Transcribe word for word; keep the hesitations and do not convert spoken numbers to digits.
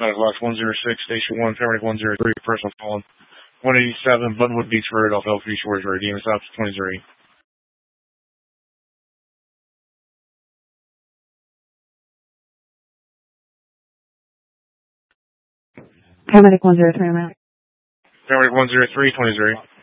Paramedic Loss one zero six, Station one, Paramedic one zero three, personal phone. one eighty-seven, Buttonwood Beach Road, off Elk Beach, Shores Road, D M S Ops twenty-three. Paramedic one zero three, I'm out. Paramedic one zero three, twenty-three.